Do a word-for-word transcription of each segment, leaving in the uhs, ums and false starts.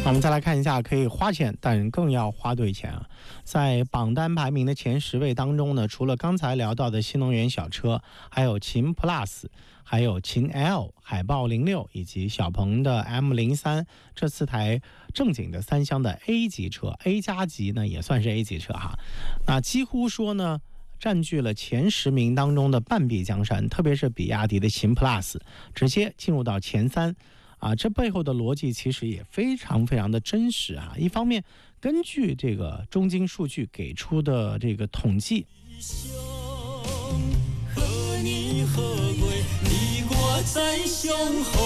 那我们再来看一下，可以花钱，但更要花对钱啊。在榜单排名的前十位当中呢，除了刚才聊到的新能源小车，还有秦 Plus， 还有秦 L、海豹零六以及小鹏的 M 零三， 这四台正经的三厢的 A 级车 ，A 加级呢也算是 A 级车哈。那几乎说呢，占据了前十名当中的半壁江山，特别是比亚迪的秦 Plus， 直接进入到前三。啊，这背后的逻辑其实也非常非常的真实啊！一方面，根据这个中金数据给出的这个统计，和你和归，你我在相逢。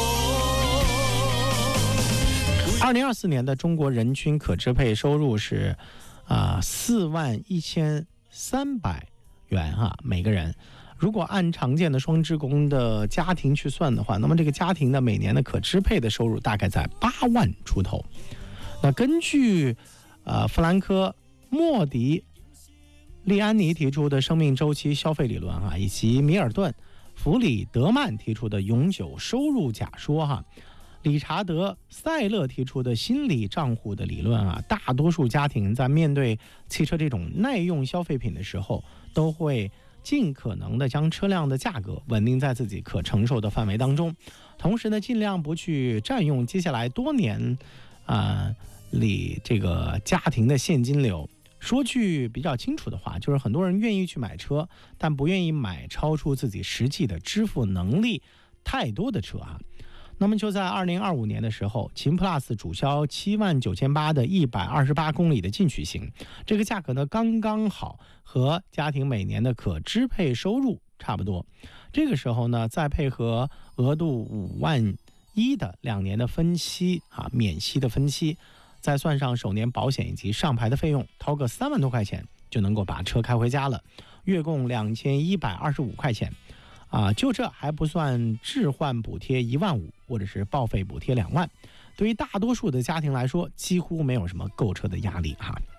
二零二四年的中国人均可支配收入是啊四万一千三百元哈、啊，每个人。如果按常见的双职工的家庭去算的话，那么这个家庭的每年的可支配的收入大概在八万出头。那根据呃弗兰科·莫迪利安尼提出的生命周期消费理论啊，以及米尔顿·弗里德曼提出的永久收入假说哈，理查德·塞勒提出的心理账户的理论啊，大多数家庭在面对汽车这种耐用消费品的时候，都会尽可能的将车辆的价格稳定在自己可承受的范围当中，同时呢，尽量不去占用接下来多年啊、呃、里这个家庭的现金流。说句比较清楚的话，就是很多人愿意去买车，但不愿意买超出自己实际的支付能力太多的车啊。那么就在二零二五年的时候，秦 Plus 主销七万九千八的一百二十八公里的进取型，这个价格呢刚刚好和家庭每年的可支配收入差不多。这个时候呢，再配合额度五万一的两年的分期啊，免息的分期，再算上首年保险以及上牌的费用，掏个三万多块钱就能够把车开回家了，月供两千一百二十五块钱。啊，就这还不算置换补贴一万五，或者是报废补贴两万，对于大多数的家庭来说，几乎没有什么购车的压力哈、啊。